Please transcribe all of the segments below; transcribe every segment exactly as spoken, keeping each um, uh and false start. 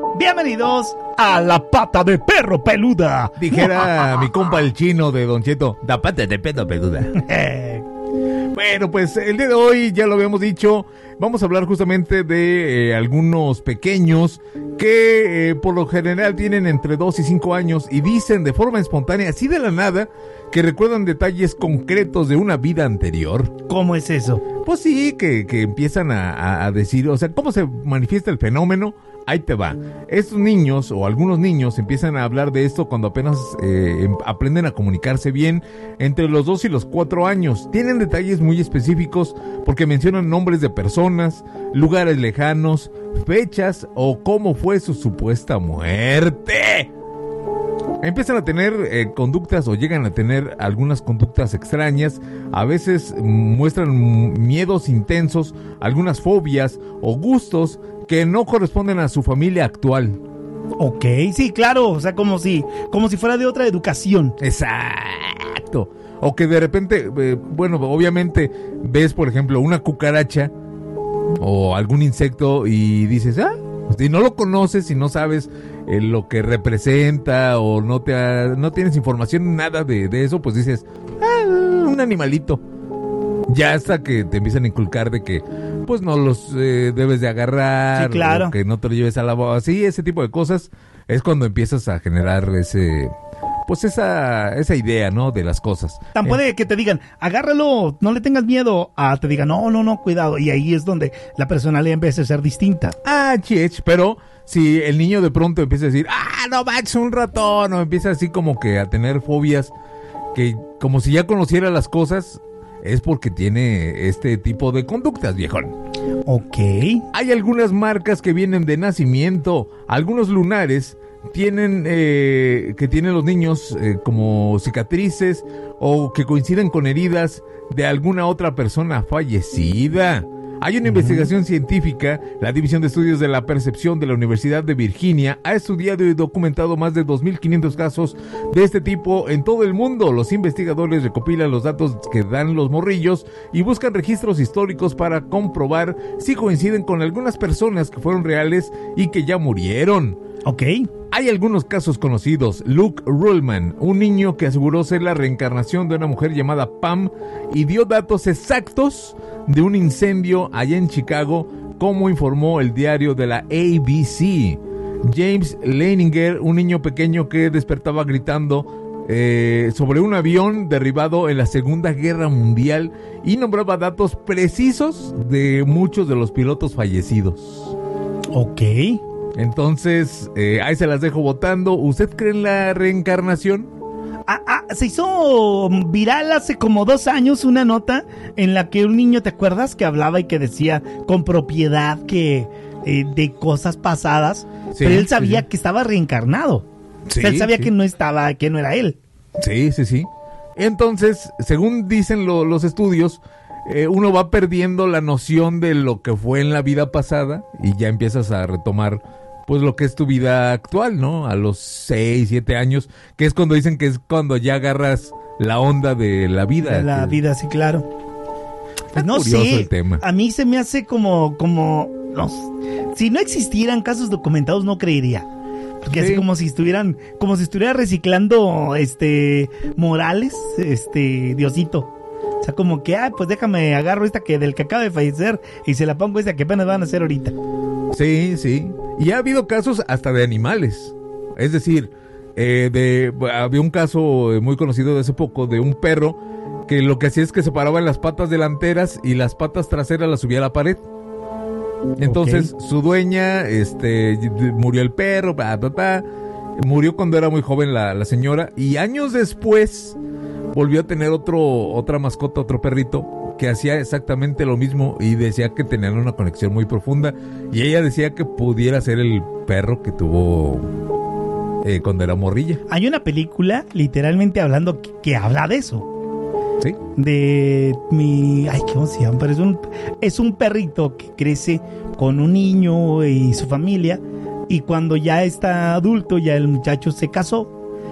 Bienvenidos a La Pata de Perro Peluda. Dijera mi compa el chino de Don Cheto, la pata de perro peluda. Bueno, pues el día de hoy, ya lo habíamos dicho, vamos a hablar justamente de eh, algunos pequeños que eh, por lo general tienen entre dos y cinco años y dicen de forma espontánea, así de la nada, que recuerdan detalles concretos de una vida anterior. ¿Cómo es eso? Pues sí, que, que empiezan a, a, a decir, o sea, ¿cómo se manifiesta el fenómeno? Ahí te va. Estos niños o algunos niños empiezan a hablar de esto cuando apenas eh, aprenden a comunicarse bien entre los dos y los cuatro años. Tienen detalles muy específicos porque mencionan nombres de personas, lugares lejanos, fechas o cómo fue su supuesta muerte. Empiezan a tener eh, conductas o llegan a tener algunas conductas extrañas, a veces muestran miedos intensos, algunas fobias o gustos que no corresponden a su familia actual. Ok, sí, claro, o sea, como si, como si fuera de otra educación. Exacto. O que de repente, eh, bueno, obviamente ves, por ejemplo, una cucaracha o algún insecto y dices, ah, si no lo conoces, si no sabes eh, lo que representa o no te ha, no tienes información nada de, de eso, pues dices, ah, un animalito. Ya hasta que te empiezan a inculcar de que pues no los eh, debes de agarrar, sí, claro, o que no te lo lleves a la boca, así, ese tipo de cosas, es cuando empiezas a generar ese, pues esa, esa idea, ¿no? De las cosas. Tan puede eh. que te digan, agárralo, no le tengas miedo, a te digan, no, no, no, cuidado, y ahí es donde la personalidad empieza a ser distinta. Ah, chich, pero si el niño de pronto empieza a decir, ah, no manches, un ratón, o empieza así como que a tener fobias, que como si ya conociera las cosas, es porque tiene este tipo de conductas, viejón. Ok. Hay algunas marcas que vienen de nacimiento, algunos lunares tienen eh, que tienen los niños eh, como cicatrices o que coinciden con heridas de alguna otra persona fallecida. Hay una uh-huh. investigación científica, la División de Estudios de la Percepción de la Universidad de Virginia ha estudiado y documentado más de dos mil quinientos casos de este tipo en todo el mundo. Los investigadores recopilan los datos que dan los morrillos y buscan registros históricos para comprobar si coinciden con algunas personas que fueron reales y que ya murieron. Ok. Hay algunos casos conocidos. Luke Ruhlman, un niño que aseguró ser la reencarnación de una mujer llamada Pam y dio datos exactos de un incendio allá en Chicago, como informó el diario de la A B C. James Leininger, un niño pequeño que despertaba gritando eh, sobre un avión derribado en la Segunda Guerra Mundial y nombraba datos precisos de muchos de los pilotos fallecidos. Ok. Entonces, eh, ahí se las dejo votando. ¿Usted cree en la reencarnación? Ah, ah, se hizo viral hace como dos años una nota en la que un niño, ¿te acuerdas? Que hablaba y que decía con propiedad que eh, de cosas pasadas, sí, pero él sabía sí, sí. que estaba reencarnado. Sí, o sea, él sabía sí. que no estaba, que no era él. Sí, sí, sí. Entonces, según dicen lo, los estudios, eh, uno va perdiendo la noción de lo que fue en la vida pasada y ya empiezas a retomar pues lo que es tu vida actual, ¿no? A los seis, siete años, que es cuando dicen que es cuando ya agarras la onda de la vida. De la que... vida, sí, claro. Pues no sé, el tema. A mí se me hace como, como, no, si no existieran casos documentados no creería. Porque sí. así como si estuvieran, como si estuviera reciclando, este, Morales, este, Diosito. O sea, como que, ah, pues déjame, agarro esta que del que acaba de fallecer y se la pongo esta que apenas van a hacer ahorita. Sí, sí. Y ha habido casos hasta de animales. Es decir, eh, de había un caso muy conocido de hace poco de un perro que lo que hacía es que separaba las patas delanteras y las patas traseras las subía a la pared. Entonces, okay. su dueña, este, murió el perro, bla, bla, bla, murió cuando era muy joven la, la señora y años después volvió a tener otro, otra mascota, otro perrito que hacía exactamente lo mismo y decía que tenían una conexión muy profunda y ella decía que pudiera ser el perro que tuvo eh, cuando era morrilla. Hay una película literalmente hablando que, que habla de eso. Sí. De mi, ay, ¿cómo se llama? Pero es un, es un perrito que crece con un niño y su familia y cuando ya está adulto ya el muchacho se casó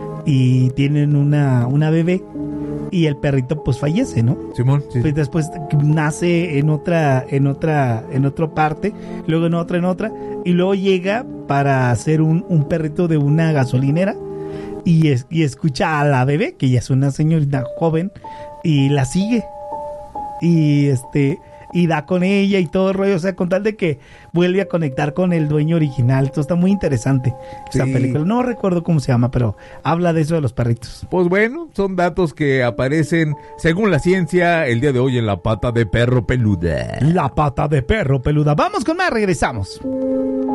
y tienen una, una bebé. Y el perrito pues fallece, ¿no? Simón, sí. Pues después nace en otra, en otra, en otra parte, luego en otra, en otra, y luego llega para hacer un, un perrito de una gasolinera y, es, y escucha a la bebé, que ya es una señorita joven, y la sigue. Y este... y da con ella y todo el rollo, o sea, con tal de que vuelve a conectar con el dueño original. Esto está muy interesante, esa sí. película. No recuerdo cómo se llama, pero habla de eso de los perritos. Pues bueno, son datos que aparecen, según la ciencia, el día de hoy en La Pata de Perro Peluda. La Pata de Perro Peluda. Vamos con más, regresamos.